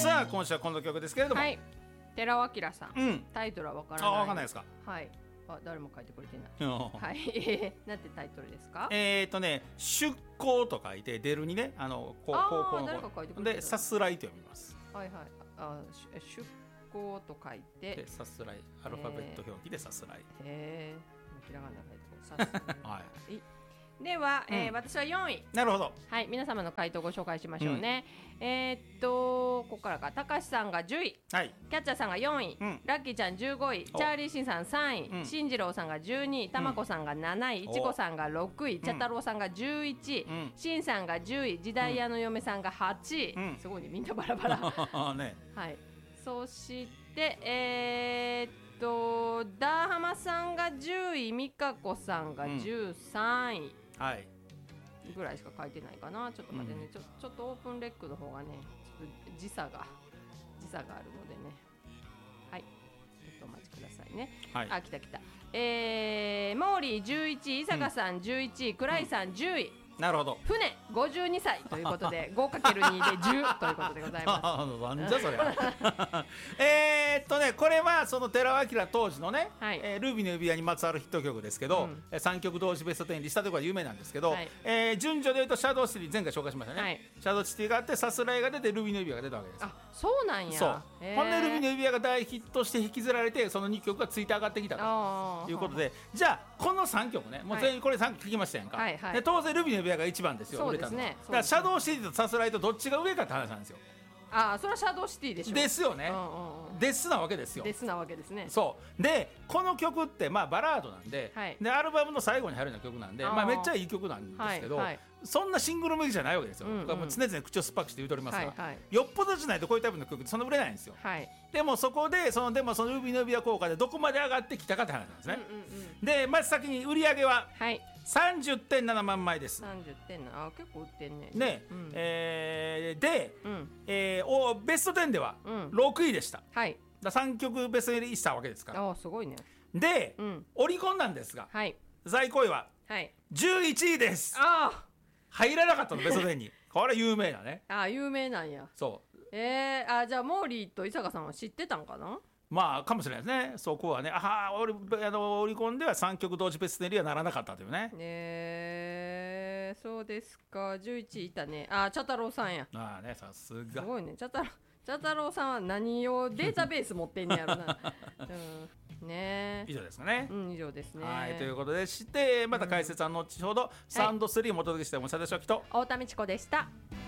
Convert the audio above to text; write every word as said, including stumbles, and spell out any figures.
さあ今週はこの曲ですけれども、 はい、寺尾明さん、 うん、 タイトルはわからない。 あ、わかんないですか。 はい、あ、誰も書いてくれてない。 うんはい、なんてタイトルですか？ えーとね、出向と書いて出るにね、あのこうあー高校の誰か書いてくれてるでさすらいと読みます。 はいはい、あ、し出向と書いて、 でさすらい、アルファベット表記でさすらい。 へえ、ひらがな書いてこう、さすはらい。では、えーうん私はよんい。 なるほど。 はい、皆様の回答をご紹介しましょうね。えーっとここからか、たかしさんがじゅうい、 はい。 キャッチャーさんがよんい、 うんラッキーちゃんじゅうごい、チおャーリーシンさんさんい、 うんしんじろうさんがじゅうにい、たまこさんがなない、いちこさんがろくい、ちゃたろうさんがじゅういちい、 うんしんさんがじゅうい、時代屋の嫁さんがはちい、 うんすごいね、みんなバラバラ。 ね、 はい、そしてえー、っとダーハマさんがじゅうい、みかこさんがじゅうさんい、 はい。 ぐらいしか書いてないかな。ちょっと待ってね、うん、ちょ, ちょっとオープンレックの方がね、ちょっと時差が時差があるのでね、はい、ちょっとお待ちくださいね。 はい、 あ、来た来た。えー、モーリーじゅういちい、伊坂さんじゅういちい、クライさんじゅうい、 なるほど。 船ごじゅうにさいということで ごかけるに でじゅうということでございまなんじゃそれ。えーっとね、これはその寺尾明当時のね、 はい、 えー、ルビーの指輪にまつわるヒット曲ですけど、うん、さんきょく同時ベストじゅう入りしたということは有名なんですけど、はい、えー、順序でいうとシャドウシティ前回紹介しましたね、はい、シャドウシティがあってさすらいが出てルビーの指輪が出たわけです。 あ、そうなんや。 そう、ほんでルビーの指輪が大ヒットして引きずられて、そのにきょくがついて上がってきたということで、じゃあこのさんきょくね、もう全員これさんきょく聞きましたやんか、はいはい、で当然ルビーの指輪がいちばんですよ。そうですね。だからシャドウシティとさすらいとどっちが上かって話なんですよ。 ああ、それはシャドウシティでしょ。 ですよね、 うんうんうん、 ですなわけですよ。 ですなわけですね。 そうで、この曲ってまあバラードなんで、はい、でアルバムの最後に入るような曲なんで、まあ、めっちゃいい曲なんですけど、はいはい、そんなシングル向きじゃないわけですよ、うんうん、僕はもう常々口を酸っぱくして言うとりますが、はいはい、よっぽどじゃないとこういうタイプの曲ってそんな売れないんですよ、はい、でもそこでそのでもそのルビーの指輪効果でどこまで上がってきたかって話なんですね、うんうんうん、でまず先に売り上げは、はい、さんじゅってんななまんまいです。 さんじゅってんなな、あ、結構売ってんね。 ね、うん、えー、で、うん、えー、おベストじゅうではろくいでした、うん、はい、ださんきょくベスト入りしたわけですから。 あ、すごいね。 で、うん、オリコンなんですが、はい、在庫位はじゅういちいです。あ、入らなかったのベストじゅうに。これ有名なね。 あ、有名なんや。そう、えー、あ、じゃあモーリーと伊坂さんは知ってたんかな。 まあかもしれないですね。そこはね、あオリあのオリコンではさんきょく同時ベスト入りはならなかったというね。 えー、そうですか。じゅういちいいたね。あ、茶太郎さんや。 ああね、さすが。 すごいね。茶太郎茶太郎さんは何をデータベース持ってんねやろな、うん、ね、 以上ですかね。 うん、以上ですね。 はい、ということでして、また解説は後ほど、うん、サウンドスリーもお届けしておもしゃでしょきと太田美智子でした。